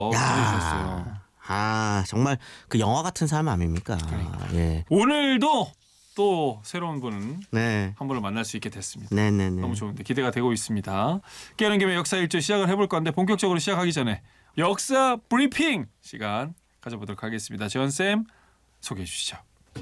보내주셨어요. 정말 그 영화 같은 삶 아닙니까? 그러니까. 예. 오늘도 또 새로운 분 네. 한 분을 만날 수 있게 됐습니다. 네네네. 너무 좋은데 기대가 되고 있습니다. 깨는 김에 역사 일주 시작을 해볼 건데 본격적으로 시작하기 전에 역사 브리핑 시간 가져보도록 하겠습니다. 재원쌤 소개해 주시죠.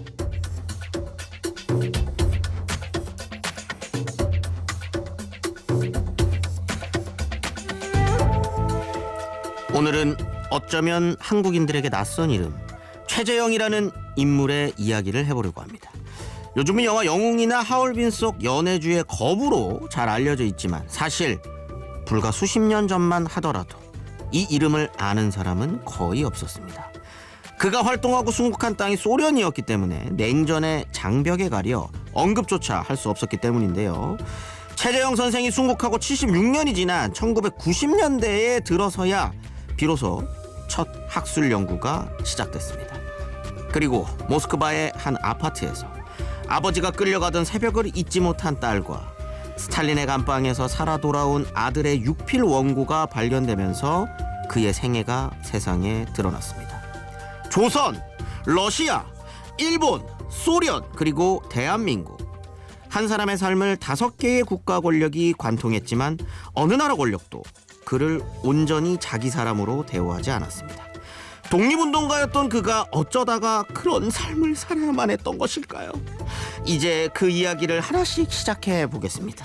오늘은 어쩌면 한국인들에게 낯선 이름 최재형이라는 인물의 이야기를 해보려고 합니다. 요즘은 영화 영웅이나 하얼빈 속 연애주의 거부로 잘 알려져 있지만 사실 불과 수십 년 전만 하더라도 이 이름을 아는 사람은 거의 없었습니다. 그가 활동하고 순국한 땅이 소련이었기 때문에 냉전의 장벽에 가려 언급조차 할 수 없었기 때문인데요. 최재형 선생이 순국하고 76년이 지난 1990년대에 들어서야 비로소 첫 학술 연구가 시작됐습니다. 그리고 모스크바의 한 아파트에서 아버지가 끌려가던 새벽을 잊지 못한 딸과 스탈린의 감방에서 살아 돌아온 아들의 육필 원고가 발견되면서 그의 생애가 세상에 드러났습니다. 조선, 러시아, 일본, 소련, 그리고 대한민국. 한 사람의 삶을 5개의 국가 권력이 관통했지만 어느 나라 권력도 그를 온전히 자기 사람으로 대우하지 않았습니다. 독립운동가였던 그가 어쩌다가 그런 삶을 살아야만 했던 것일까요? 이제 그 이야기를 하나씩 시작해 보겠습니다.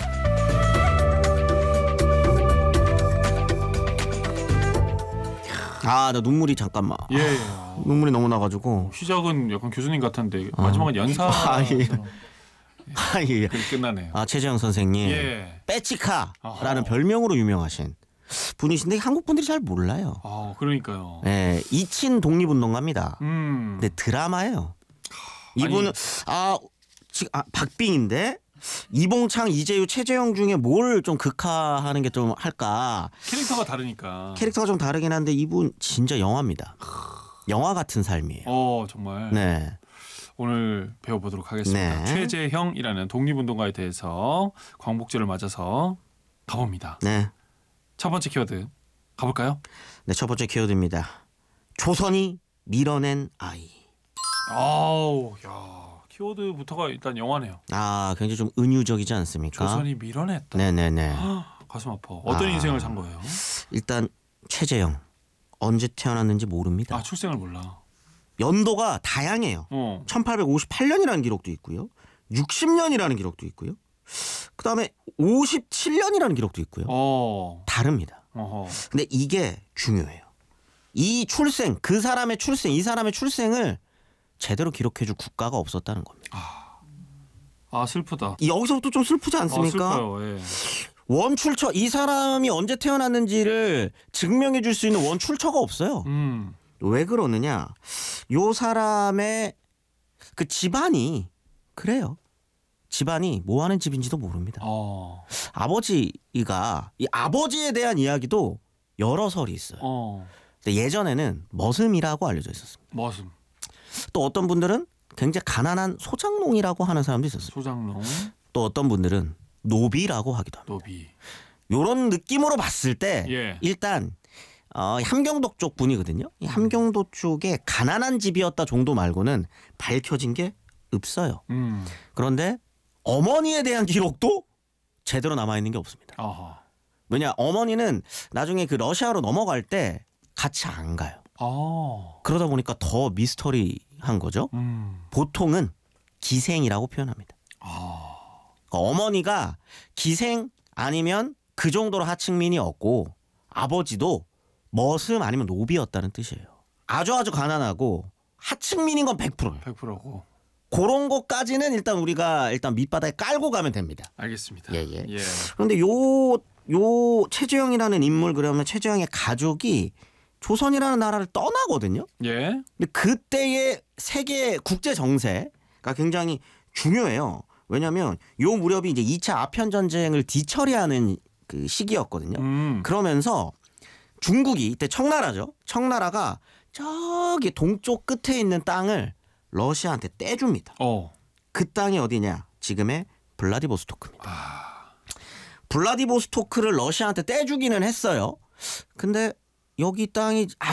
나 눈물이 잠깐만. 예. 눈물이 너무 나가지고. 시작은 약간 교수님 같은데 마지막은 연사. 예. 끝나네요. 최재형 선생님. 예. 빼치카라는 별명으로 유명하신 분이신데 한국 분들이 잘 몰라요. 그러니까요. 네, 이친 독립운동가입니다. 근데 드라마예요. 이분은 박빙인데 이봉창, 이재유, 최재형 중에 뭘 좀 극화하는 게 좀 할까? 캐릭터가 다르니까. 캐릭터가 좀 다르긴 한데 이분 진짜 영화입니다. 영화 같은 삶이에요. 정말. 네. 오늘 배워보도록 하겠습니다. 네. 최재형이라는 독립운동가에 대해서 광복절을 맞아서 가봅니다. 네. 첫 번째 키워드 가볼까요? 네, 첫 번째 키워드입니다. 조선이 밀어낸 아이. 키워드부터가 일단 영화네요. 굉장히 좀 은유적이지 않습니까? 조선이 밀어냈다. 네네네. 가슴 아파. 어떤 인생을 산 거예요? 일단 최재형 언제 태어났는지 모릅니다. 출생을 몰라. 연도가 다양해요. 1858년이라는 기록도 있고요. 60년이라는 기록도 있고요. 그다음에 57년이라는 기록도 있고요. 다릅니다. 근데 이게 중요해요. 이 출생, 그 사람의 출생, 이 사람의 출생을 제대로 기록해줄 국가가 없었다는 겁니다. 슬프다. 여기서부터 좀 슬프지 않습니까? 슬퍼요. 예. 원출처, 이 사람이 언제 태어났는지를 증명해줄 수 있는 원출처가 없어요. 왜 그러느냐? 요 사람의 그 집안이 그래요. 집안이 뭐 하는 집인지도 모릅니다. 아버지가 이 아버지에 대한 이야기도 여러 설이 있어요. 근데 예전에는 머슴이라고 알려져 있었습니다. 머슴. 또 어떤 분들은 굉장히 가난한 소장농이라고 하는 사람도 있었어요. 소장농. 또 어떤 분들은 노비라고 하기도 합니다. 노비. 요런 느낌으로 봤을 때 일단 함경도 쪽 분이거든요. 이 함경도 쪽에 가난한 집이었다 정도 말고는 밝혀진 게 없어요. 그런데 어머니에 대한 기록도 제대로 남아있는 게 없습니다. 왜냐, 어머니는 나중에 그 러시아로 넘어갈 때 같이 안 가요. 그러다 보니까 더 미스터리한 거죠. 보통은 기생이라고 표현합니다. 그러니까 어머니가 기생 아니면 그 정도로 하층민이었고 아버지도 머슴 아니면 노비였다는 뜻이에요. 아주 가난하고 하층민인 건 100%예요. 100%고. 그런 것까지는 일단 우리가 밑바닥에 깔고 가면 됩니다. 알겠습니다. 예. 그런데 요 최재형이라는 인물, 그러면 최재형의 가족이 조선이라는 나라를 떠나거든요. 예. 근데 그때의 세계 국제 정세가 굉장히 중요해요. 왜냐하면 요 무렵이 이제 2차 아편 전쟁을 뒤처리하는 그 시기였거든요. 그러면서 중국이 이때 청나라죠. 청나라가 저기 동쪽 끝에 있는 땅을 러시아한테 떼줍니다. 그 땅이 어디냐? 지금의 블라디보스토크입니다. 블라디보스토크를 러시아한테 떼주기는 했어요. 근데 여기 땅이